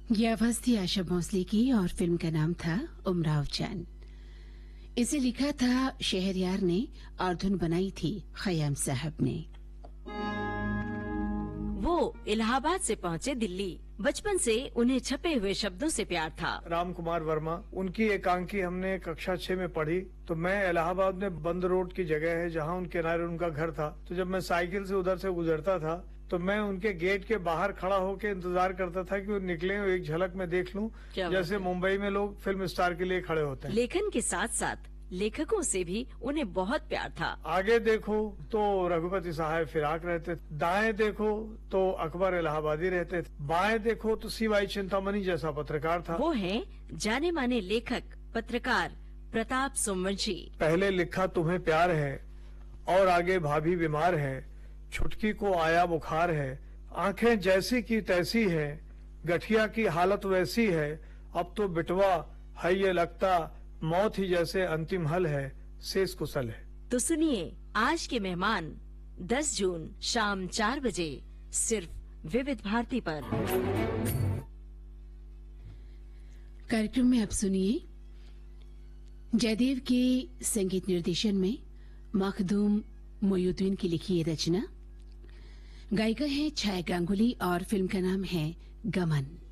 ये आवाज थी आशा भोसले की और फिल्म का नाम था उमराव जान। इसे लिखा था शहरयार ने और धुन बनाई थी खयाम साहब ने। वो इलाहाबाद से पहुँचे दिल्ली। बचपन से उन्हें छपे हुए शब्दों से प्यार था। राम कुमार वर्मा, उनकी एकांकी हमने कक्षा 6 में पढ़ी। तो मैं इलाहाबाद में बंद रोड की जगह है जहाँ उनके किनारे उनका घर था। तो जब मैं साइकिल से उधर से गुजरता था तो मैं उनके गेट के बाहर खड़ा होकर इंतजार करता था कि वो निकले और एक झलक में देख लूं, जैसे मुंबई में लोग फिल्म स्टार के लिए खड़े होते हैं। लेखन के साथ साथ लेखकों से भी उन्हें बहुत प्यार था। आगे देखो तो रघुपति साहब फिराक रहते थे, दाएं देखो तो अकबर इलाहाबादी रहते थे, बाएं देखो तो सीवाई चिंतामणि जैसा पत्रकार था। वो है जाने माने लेखक पत्रकार प्रताप सोमवंशी। पहले लिखा तुम्हें प्यार है और आगे भाभी बीमार है, छुटकी को आया बुखार है, आंखें जैसी की तैसी है, गठिया की हालत वैसी है, अब तो बिटवा है ये लगता मौत ही जैसे अंतिम हल है, शेष कुशल है। तो सुनिए आज के मेहमान 10 जून शाम 4 बजे सिर्फ विविध भारती पर। कार्यक्रम में अब सुनिए जयदेव के संगीत निर्देशन में मखदूम मोयुद्दीन की लिखी ये रचना। गायिका है छाया गांगुली और फिल्म का नाम है गमन।